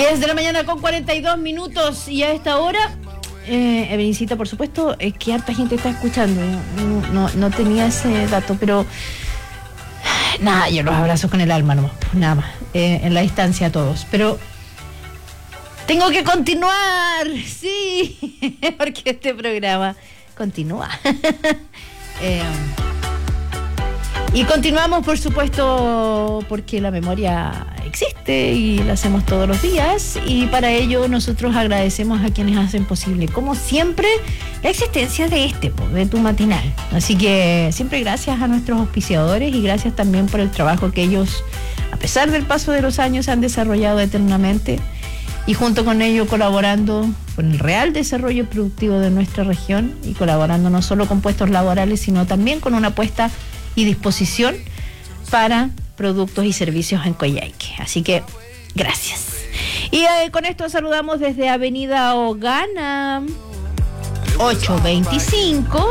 10 de la mañana con 42 minutos y a esta hora, Evelincita, por supuesto, es que harta gente está escuchando. No tenía ese dato, pero nada, yo los abrazo con el alma nomás, nada más, en la distancia a todos. Pero tengo que continuar, sí, porque este programa continúa. Y continuamos, por supuesto, porque la memoria existe y la hacemos todos los días, y para ello nosotros agradecemos a quienes hacen posible, como siempre, la existencia de tu matinal. Así que siempre gracias a nuestros auspiciadores y gracias también por el trabajo que ellos, a pesar del paso de los años, han desarrollado eternamente, y junto con ello colaborando con el real desarrollo productivo de nuestra región y colaborando no solo con puestos laborales, sino también con una apuesta y disposición para productos y servicios en Coyhaique. Así que gracias. Y con esto saludamos desde Avenida Ogana 825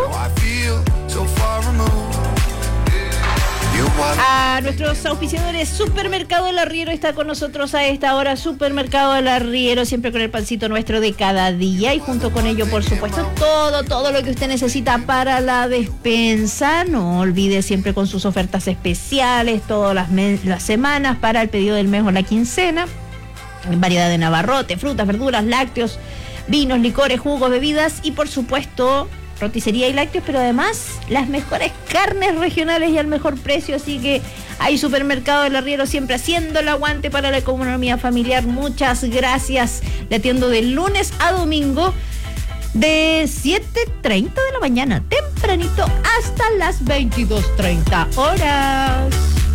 a nuestros auspiciadores. Supermercado El Arriero está con nosotros a esta hora. Supermercado El Arriero, siempre con el pancito nuestro de cada día, y junto con ello, por supuesto, todo lo que usted necesita para la despensa. No olvide, siempre con sus ofertas especiales todas las semanas para el pedido del mes o la quincena. Variedad de navarrote, frutas, verduras, lácteos, vinos, licores, jugos, bebidas y, por supuesto, roticería y lácteos, pero además las mejores carnes regionales y al mejor precio. Así que hay Supermercado del Arriero siempre haciendo el aguante para la economía familiar. Muchas gracias. Le atiendo de lunes a domingo de 7:30 de la mañana tempranito hasta las 22:30 horas.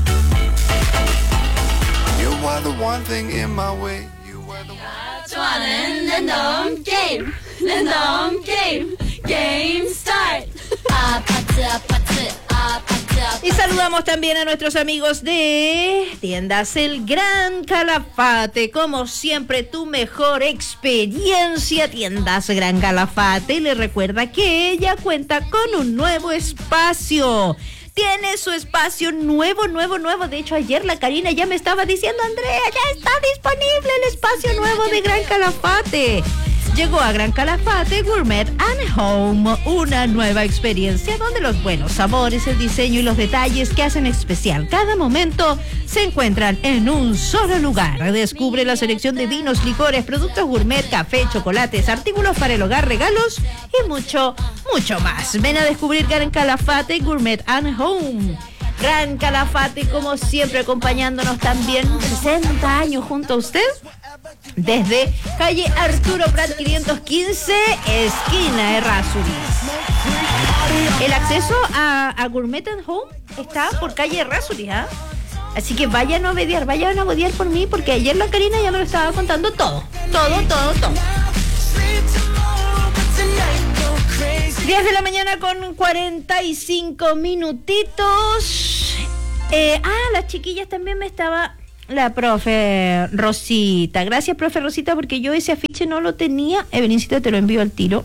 Game start. Y saludamos también a nuestros amigos de Tiendas El Gran Calafate. Como siempre, tu mejor experiencia. Tiendas Gran Calafate le recuerda que ella cuenta con un nuevo espacio. Tiene su espacio nuevo. De hecho, ayer la Karina ya me estaba diciendo: Andrea, ya está disponible el espacio nuevo de Gran Calafate. Llegó a Gran Calafate Gourmet and Home, una nueva experiencia donde los buenos sabores, el diseño y los detalles que hacen especial cada momento se encuentran en un solo lugar. Descubre la selección de vinos, licores, productos gourmet, café, chocolates, artículos para el hogar, regalos y mucho más. Ven a descubrir Gran Calafate Gourmet and Home. Gran Calafate, como siempre, acompañándonos también 60 años junto a usted. Desde calle Arturo Prat 515, esquina Errázuriz. El acceso a Gourmet and Home está por calle Errázuriz, ¿eh? Así que vayan a bodear por mí, porque ayer la Karina ya me lo estaba contando todo. 10 de la mañana con 45 minutitos. Las chiquillas también me estaba... La profe Rosita. Gracias, profe Rosita, porque yo ese afiche no lo tenía. Evelincita, te lo envío al tiro.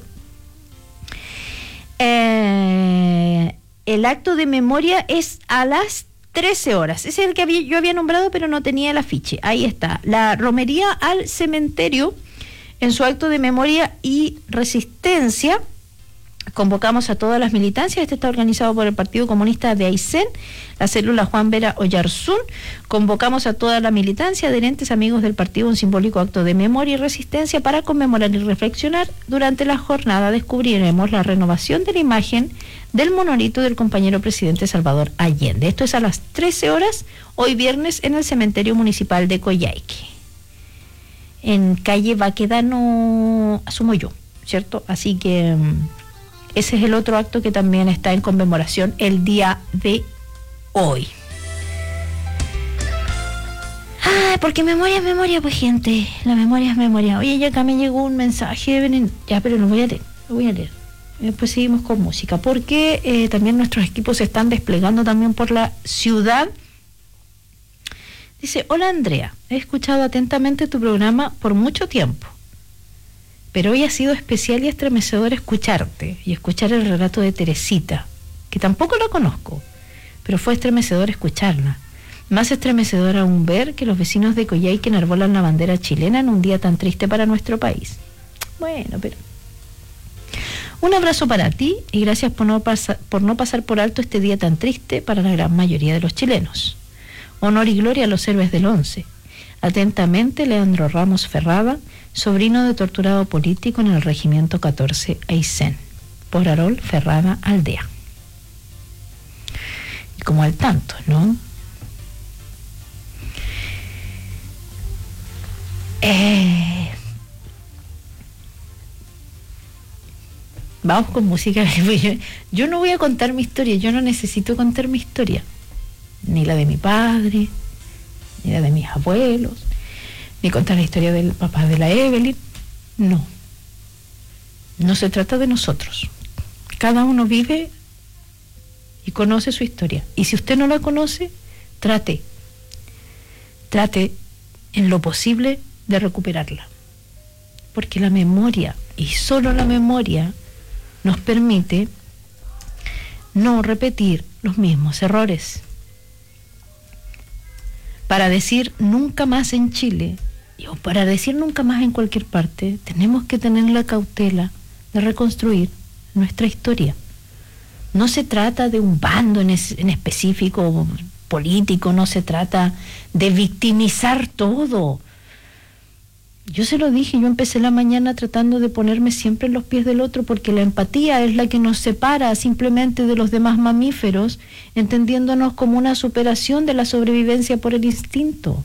El acto de memoria es a las 13 horas. Ese es el que yo había nombrado, pero no tenía el afiche. Ahí está. La romería al cementerio, en su acto de memoria y resistencia, convocamos a todas las militancias. Este está organizado por el Partido Comunista de Aysén, la célula Juan Vera Oyarzún. Convocamos a toda la militancia, adherentes, amigos del partido, un simbólico acto de memoria y resistencia para conmemorar y reflexionar. Durante la jornada descubriremos la renovación de la imagen del monolito del compañero presidente Salvador Allende. Esto es a las 13 horas, hoy viernes, en el cementerio municipal de Coyhaique, en calle Baquedano, asumo yo, ¿cierto? Así que... ese es el otro acto que también está en conmemoración el día de hoy. Porque memoria es memoria, pues, gente. La memoria es memoria. Oye, ya acá me llegó un mensaje. Ya, pero lo voy a leer. Después seguimos con música. Porque también nuestros equipos se están desplegando también por la ciudad. Dice: hola, Andrea. He escuchado atentamente tu programa por mucho tiempo, pero hoy ha sido especial y estremecedor escucharte y escuchar el relato de Teresita, que tampoco la conozco, pero fue estremecedor escucharla. Más estremecedor aún ver que los vecinos de Coyhaique enarbolan la bandera chilena en un día tan triste para nuestro país. Bueno, pero... Un abrazo para ti y gracias por no pasar por alto este día tan triste para la gran mayoría de los chilenos. Honor y gloria a los héroes del 11. Atentamente, Leandro Ramos Ferrada, sobrino de torturado político en el Regimiento 14 Aysén, por Harol Ferrada Aldea. Y como al tanto, ¿no? Vamos con música. Yo no voy a contar mi historia, yo no necesito contar mi historia, ni la de mi padre, ni la de mis abuelos, ni contar la historia del papá de la Evelyn. No se trata de nosotros. Cada uno vive y conoce su historia, y si usted no la conoce, trate en lo posible de recuperarla, porque la memoria, y solo la memoria, nos permite no repetir los mismos errores. Para decir nunca más en Chile, o para decir nunca más en cualquier parte, tenemos que tener la cautela de reconstruir nuestra historia. No se trata de un bando en específico político, no se trata de victimizar todo. Yo se lo dije, yo empecé la mañana tratando de ponerme siempre en los pies del otro, porque la empatía es la que nos separa simplemente de los demás mamíferos, entendiéndonos como una superación de la sobrevivencia por el instinto.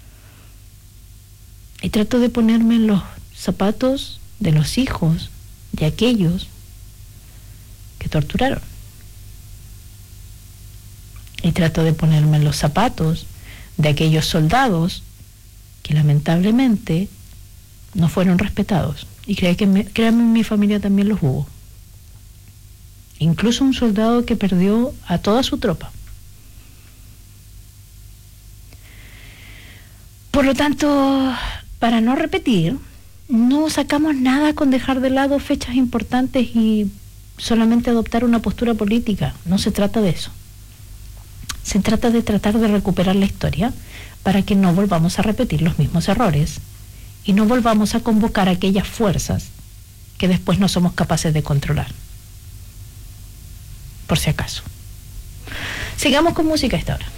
Y trato de ponerme en los zapatos de los hijos de aquellos que torturaron. Y trato de ponerme en los zapatos de aquellos soldados que lamentablemente no fueron respetados. Y créanme, en mi familia también los hubo. Incluso un soldado que perdió a toda su tropa. Por lo tanto, para no repetir, no sacamos nada con dejar de lado fechas importantes y solamente adoptar una postura política. No se trata de eso. Se trata de tratar de recuperar la historia para que no volvamos a repetir los mismos errores y no volvamos a convocar aquellas fuerzas que después no somos capaces de controlar. Por si acaso. Sigamos con música a esta hora.